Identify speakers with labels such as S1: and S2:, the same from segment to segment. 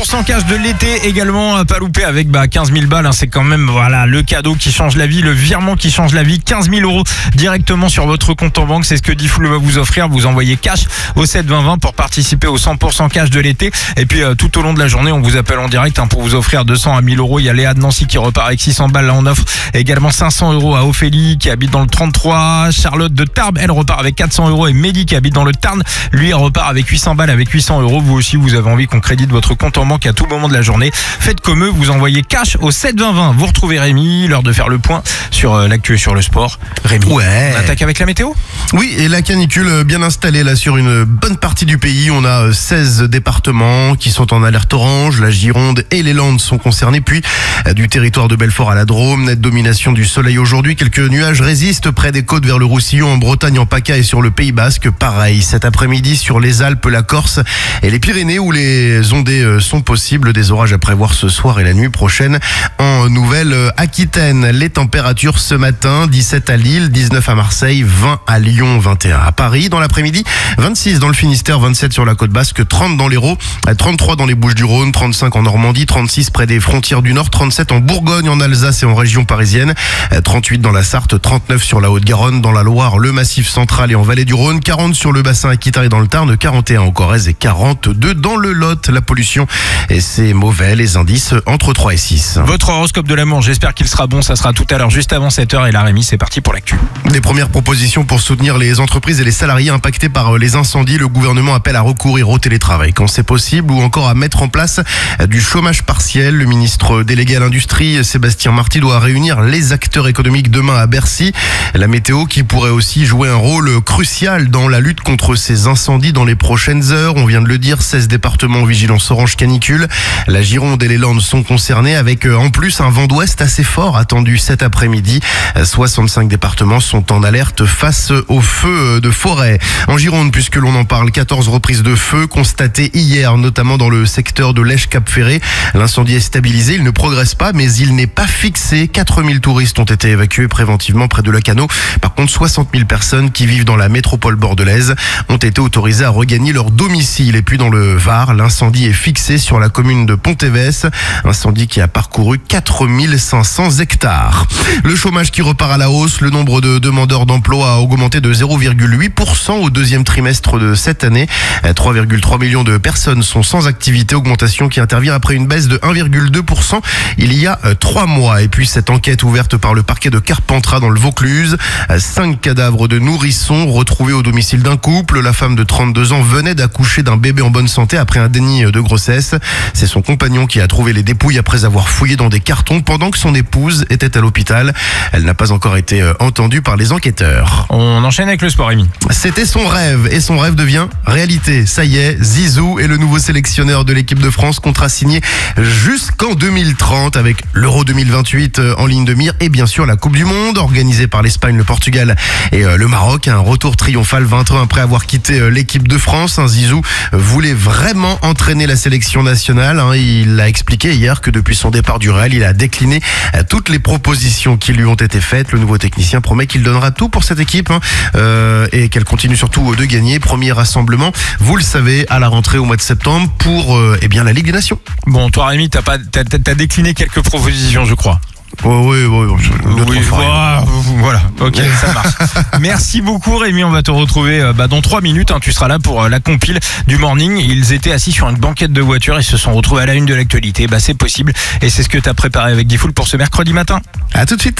S1: 100% cash de l'été également à pas louper avec 15 000 balles. C'est quand même le cadeau qui change la vie, le virement qui change la vie. 15 000 euros directement sur votre compte en banque. C'est ce que Diffoul va vous offrir. Vous envoyez cash au 72020 pour participer au 100% cash de l'été. Et puis tout au long de la journée, on vous appelle en direct pour vous offrir 200 à 1000 euros. Il y a Léa de Nancy qui repart avec 600 balles. Là, on offre également 500 euros à Ophélie qui habite dans le 33. Charlotte de Tarbes, elle repart avec 400 euros. Et Mehdi qui habite dans le Tarn, lui, repart avec 800 balles, avec 800 euros. Vous aussi, vous avez envie qu'on crédite votre compte en banque à tout moment de la journée. Faites comme eux, vous envoyez cash au 72020. Vous retrouvez Rémi, l'heure de faire le point sur l'actu et sur le sport. Rémi, on attaque avec la météo ?
S2: Oui, et la canicule bien installée là sur une bonne partie du pays. On a 16 départements qui sont en alerte orange. La Gironde et les Landes sont concernés. Puis du territoire de Belfort à la Drôme, nette domination du soleil aujourd'hui. Quelques nuages résistent près des côtes vers le Roussillon, en Bretagne, en PACA et sur le Pays Basque. Pareil, cet après-midi sur les Alpes, la Corse et les Pyrénées où les ondées sont possibles. Des orages à prévoir ce soir et la nuit prochaine en Nouvelle-Aquitaine. Les températures ce matin, 17 à Lille, 19 à Marseille, 20 à Lyon, 21 à Paris. Dans l'après-midi, 26 dans le Finistère, 27 sur la côte basque, 30 dans l'Hérault, 33 dans les Bouches-du-Rhône, 35 en Normandie, 36 près des frontières du Nord, 37 en Bourgogne, en Alsace et en région parisienne, 38 dans la Sarthe, 39 sur la Haute-Garonne, dans la Loire, le Massif central et en Vallée du Rhône, 40 sur le bassin Aquitaine et dans le Tarn, 41 en Corrèze et 42 dans le Lot. La pollution, et c'est mauvais, les indices entre 3 et 6.
S1: Votre horoscope de l'amour, j'espère qu'il sera bon, ça sera tout à l'heure juste avant 7h et là Rémi, c'est parti pour l'actu.
S2: Des premières propositions pour soutenir les entreprises et les salariés impactés par les incendies. Le gouvernement appelle à recourir au télétravail quand c'est possible ou encore à mettre en place du chômage partiel. Le ministre délégué à l'industrie, Sébastien Marty, doit réunir les acteurs économiques demain à Bercy. La météo qui pourrait aussi jouer un rôle crucial dans la lutte contre ces incendies dans les prochaines heures. On vient de le dire, 16 départements en vigilance orange canicule. La Gironde et les Landes sont concernés avec en plus un vent d'ouest assez fort attendu cet après-midi. 65 départements sont en alerte face aux feux de forêt. En Gironde, puisque l'on en parle, 14 reprises de feu constatées hier, notamment dans le secteur de Lèche-Cap-Ferré. L'incendie est stabilisé, il ne progresse pas, mais il n'est pas fixé. 4000 touristes ont été évacués préventivement près de Lacanau. Par contre, 60 000 personnes qui vivent dans la métropole bordelaise ont été autorisées à regagner leur domicile. Et puis dans le Var, l'incendie est fixé sur la commune de Pontévès. Incendie qui a parcouru 4500 hectares. Le chômage qui repart à la hausse. Le nombre de demandeurs d'emploi a augmenté de 0,8% au deuxième trimestre de cette année. 3,3 millions de personnes sont sans activité. Augmentation qui intervient après une baisse de 1,2% il y a 3 mois. Et puis cette enquête ouverte par le parquet de Carpentras dans le Vaucluse. 5 cadavres de nourrissons retrouvés au domicile d'un couple. La femme de 32 ans venait d'accoucher d'un bébé en bonne santé après un déni de grossesse. C'est son compagnon qui a trouvé les dépouilles après avoir fouillé dans des cartons pendant que son épouse était à l'hôpital. Elle n'a pas encore été entendue par les enquêteurs.
S1: On enchaîne avec le sport, Rémi.
S2: C'était son rêve et son rêve devient réalité. Ça y est, Zizou est le nouveau sélectionneur de l'équipe de France, contrat signé jusqu'en 2030 avec l'Euro 2028 en ligne de mire et bien sûr la Coupe du Monde organisée par l'Espagne, le Portugal et le Maroc. Un retour triomphal 20 ans après avoir quitté l'équipe de France. Zizou voulait vraiment entraîner la sélection nationale. Il a expliqué hier que depuis son départ du Real, il a décliné toutes les propositions qui lui ont été faites. Le nouveau technicien promet qu'il donnera tout pour cette équipe et qu'elle continue surtout de gagner. Premier rassemblement, vous le savez, à la rentrée au mois de septembre pour la Ligue des Nations.
S1: Bon, toi Rémi, t'as décliné quelques propositions, je crois.
S2: Oui,
S1: voilà, ok, ça marche. Merci beaucoup Rémi, on va te retrouver dans 3 minutes, tu seras là pour la compile du morning. Ils étaient assis sur une banquette de voiture, ils se sont retrouvés à la une de l'actualité, c'est possible et c'est ce que t'as préparé avec Diffoul pour ce mercredi matin.
S2: À tout de suite.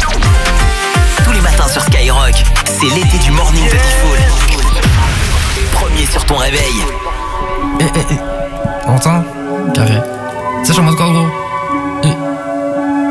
S3: Tous les matins sur Skyrock, c'est l'été du morning de Diffoul. Premier sur ton réveil.
S4: T'entends? Carré. Ça, je suis en mode quoi, gros?